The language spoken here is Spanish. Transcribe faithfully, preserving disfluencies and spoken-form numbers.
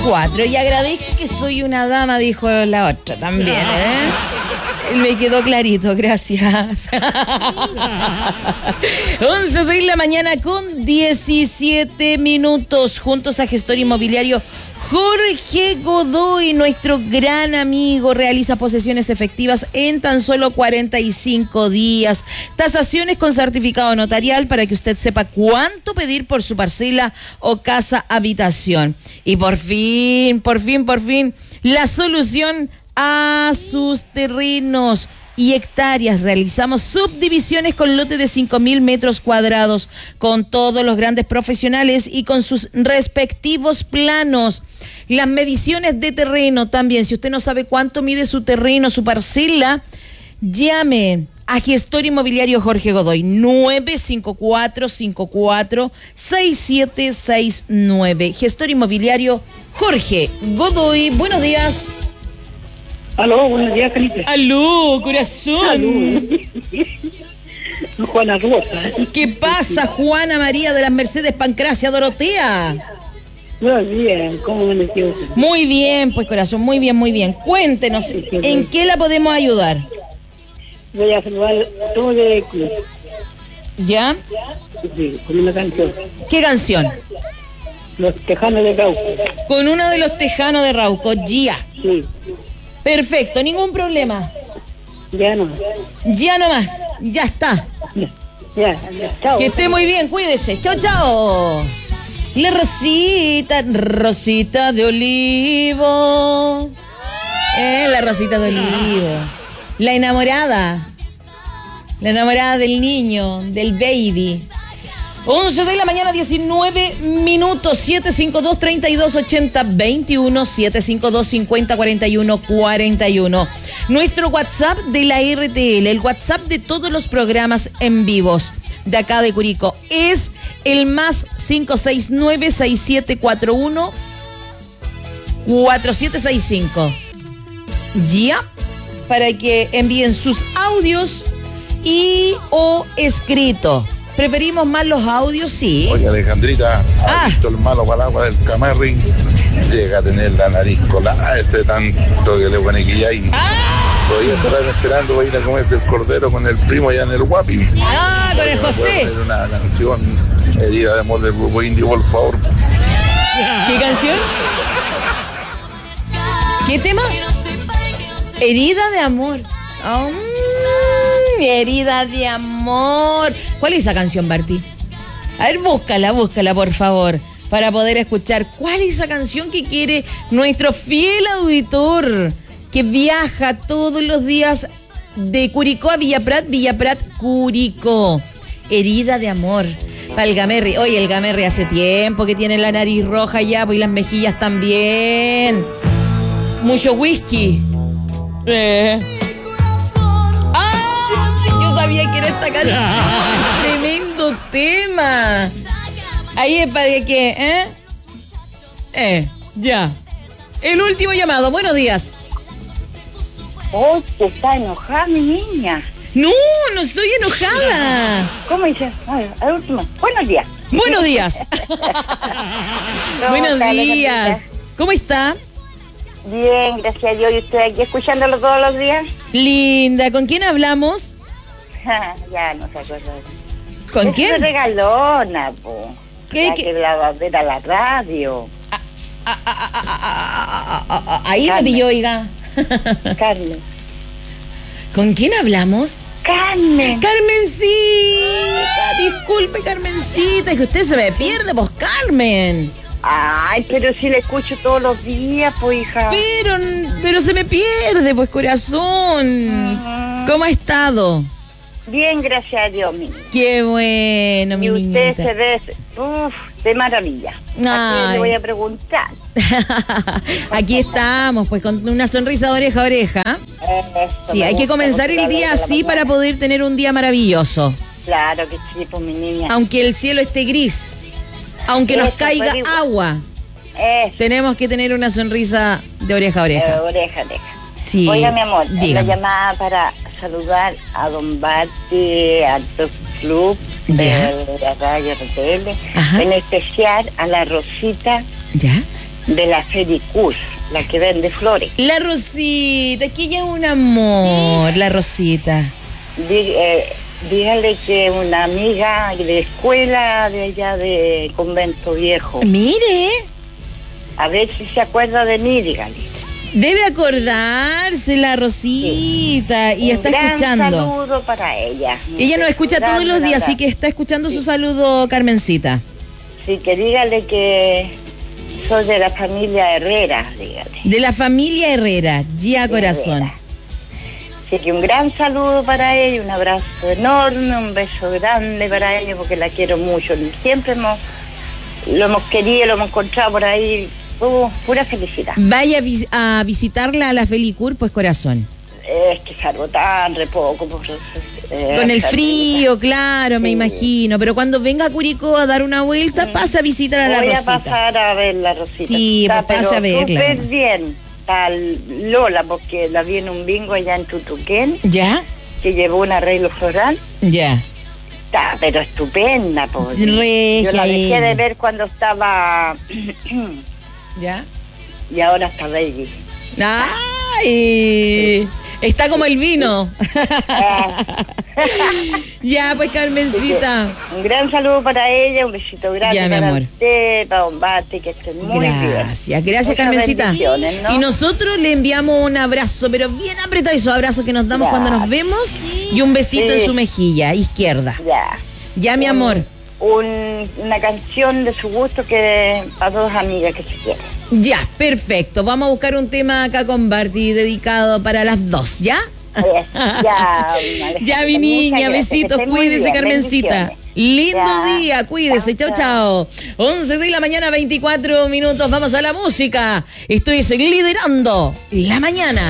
cuatro. Y agradezco que soy una dama, dijo la otra también, ¿eh? Me quedó clarito, gracias. once de la mañana con diecisiete minutos. Juntos a Gestor Inmobiliario Jorge Godoy, nuestro gran amigo, realiza posesiones efectivas en tan solo cuarenta y cinco días. Tasaciones con certificado notarial para que usted sepa cuánto pedir por su parcela o casa habitación. Y por fin, por fin, por fin, la solución a sus terrenos y hectáreas. Realizamos subdivisiones con lote de cinco mil metros cuadrados, con todos los grandes profesionales y con sus respectivos planos. Las mediciones de terreno también. Si usted no sabe cuánto mide su terreno, su parcela, llame a Gestor Inmobiliario Jorge Godoy, nueve cinco cuatro cinco cuatro seis siete seis nueve. Gestor Inmobiliario Jorge Godoy, buenos días. Aló, buenos días, Felipe. Aló, corazón. Aló. Juana Rosa. ¿Qué pasa, Juana María de las Mercedes Pancracia Dorotea? Muy bien, ¿cómo me metió? Muy bien, pues corazón, muy bien, muy bien. Cuéntenos, ¿en qué la podemos ayudar? Voy a saludar todo de club. ¿Ya? Sí, con una canción. ¿Qué canción? Los Tejanos de Rauco. Con uno de los Tejanos de Rauco, ya. Sí. Perfecto, ningún problema. Ya no. Ya nomás, ya está. Ya, ya, chao. Que esté muy bien, cuídese. Chao, chao. La Rosita, Rosita de Olivo. Eh, la Rosita de Olivo. La enamorada. La enamorada del niño, del baby. once de la mañana, diecinueve minutos. siete cinco dos, tres dos ocho cero, veintiuno. siete cinco dos, cinco cero, cuarenta y uno, cuarenta y uno. Nuestro WhatsApp de la R T L, el WhatsApp de todos los programas en vivos de acá de Curicó, es el más cinco seis nueve, seis siete cuatro uno, cuatro siete seis cinco. Ya, para que envíen sus audios y o escrito. Preferimos más los audios, sí. Oye, Alejandrita, Ah. ¿ha visto el malo palagua del Camarri? Llega a tener la nariz colada, ese tanto que le pone que ya y ¡Ah! todavía estarán esperando para ir a comerse el cordero con el primo allá en el Guapi. ¡Ah, con el ¿Me puede José! poner una canción, Herida de amor del grupo Indio, por favor? ¿Qué canción? ¿Qué tema? Herida de amor. Oh, mm, herida de amor. ¿Cuál es esa canción, Barty? A ver, búscala, búscala, por favor, para poder escuchar cuál es esa canción que quiere nuestro fiel auditor, que viaja todos los días de Curicó a Villa Prat, Villa Prat, Curicó. Herida de amor. Para el Gamerri. Oye, el Gamerri hace tiempo que tiene la nariz roja ya, pues, y las mejillas también. Mucho whisky. Eh. ¡Ah! Yo sabía que era esta canción. Tremendo tema. Ahí es para que, ¿eh? Eh, ya. El último llamado. Buenos días. Oh, te está enojada mi niña. No, no estoy enojada. ¿Cómo dices? Ay, al último. Buenos días. Buenos días. Buenos está, días. ¿Cómo está? Bien, gracias a Dios. ¿Y usted aquí escuchándolo todos los días? Linda. ¿Con quién hablamos? Ya no se acuerda. ¿Con Es quién? una regalona, po. ¿Qué, La qué? que la va a ver a la radio. Ah, ah, ah, ah, ah, ah, ah, ah, ahí me Carmen. pilló, oiga. Carmen. ¿Con quién hablamos? Carmen. Carmencita, disculpe, Carmencita, es que usted se me pierde, pues, Carmen. Ay, pero si la escucho todos los días, pues, hija. Pero, pero se me pierde, pues, corazón. ¿Cómo ha estado? Bien, gracias a Dios, mi niña. Qué bueno, mi Y usted niñita. se ve, uf, de maravilla. ¿A quién Ay. le voy a preguntar? Aquí estamos, pues, con una sonrisa de oreja a oreja. Eso, Sí, me hay que gusta, comenzar me el gusta día hablar de la así para mañana. poder tener un día maravilloso. Claro que sí, pues mi niña. Aunque el cielo esté gris, aunque nos Eso, caiga pero igual. agua, Eso, tenemos que tener una sonrisa de oreja a eh, oreja. oreja, oreja. Sí. Oiga, mi amor, la dígame. llamada para saludar a Don Bati, al Top Club de Ya. la radio R T L, Ajá. en especial a la Rosita ¿Ya? de la Fericus, la que vende flores. La Rosita, que ella es un amor, la Rosita. Dí- eh, dígale que una amiga de escuela de allá de Convento Viejo, Mire, a ver si se acuerda de mí, dígale. debe acordarse la Rosita y está Un gran escuchando. saludo para ella. Ella nos escucha todos los días, así sí. que está escuchando su saludo, Carmencita. Sí, que dígale que soy de la familia Herrera, dígale. De la familia Herrera, ya corazón. Herrera. Así que un gran saludo para ella, un abrazo enorme, un beso grande para ella, porque la quiero mucho. Siempre hemos, lo hemos querido, lo hemos encontrado por ahí. Uh, pura felicidad. Vaya a, vis- a visitarla a la Felicur, pues corazón. Es que salgo tan re poco. Por, eh, Con el salida. frío, claro, me Sí. imagino. Pero cuando venga a Curicó a dar una vuelta, pasa a visitar a la Voy Rosita. a pasar a ver la Rosita. Sí, Está, pues pasa a pero verla súper nomás. bien. Está Lola, porque la vi en un bingo allá en Tutuquén, ¿Ya? que llevó un arreglo floral. Ya. Está, pero estupenda, po. Regia Yo la dejé ella. de ver cuando estaba ¿Ya? y ahora está baby. ¡Ay! Está como el vino. Ah. Ya, pues, Carmencita. Un gran saludo para ella, un besito grande Ya, mi para amor. usted, para Don Bate, que estén muy bien. Gracias, gracias, Muchas Carmencita. bendiciones, ¿no? Y nosotros le enviamos un abrazo, pero bien apretado, esos abrazos que nos damos Ya. cuando nos vemos, y un besito Sí. en su mejilla izquierda. Ya. Ya, mi Un- amor. un- una canción de su gusto que para dos amigas que se quieren. Ya, perfecto. Vamos a buscar un tema acá con Barty dedicado para las dos, ¿ya? Eh, ya, Alejandra, Ya, mi muchas niña, gracias, que besitos, esté muy cuídese, bien, Carmencita. bendiciones. Lindo Ya. día, cuídese, chao, Chao, chao. once de la mañana, veinticuatro minutos, vamos a la música. Estoy liderando la mañana.